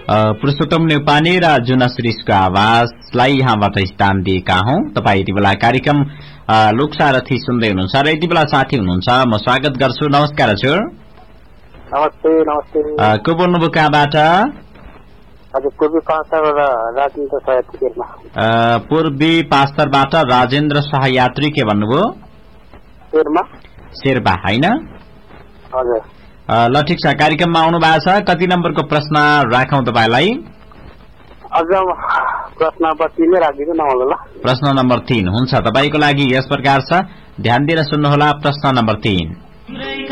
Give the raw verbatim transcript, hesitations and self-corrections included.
पुरुषोत्तम नेपानी र जुना श्रीषको आवाजलाई यहाँबाट स्थान दिएका हौं। तपाईँ यति बेला कार्यक्रम लोकसारथी सुन्दै हुनुहुन्छ र यति बेला साथी हुनुहुन्छ, म स्वागत गर्छु। नमस्कार हजुर। नमस्ते। नमस्ते। को बोल्नुभयो, कहाँबाट? हजुर, पूर्वी पाँचतर्फबाट राजेन्द्र सहयात्री शेर्पा। पूर्वी पाँचतर्फबाट राजेन्द्र सहयात्री के भन्नुभयो? शेर्पा। शेर्पा हैन? हजुर। ल ठिक छ, कार्यक्रममा आउनु भएको छ। कति नम्बरको प्रश्न राखौं तपाईलाई? अझ प्रश्न नम्बर तीन नै राखिदिनु न होला। प्रश्न नम्बर तीन हुन्छ। तपाईको लागि यस प्रकार छ, ध्यान दिएर सुन्नुहोला। प्रश्न नम्बर तीन,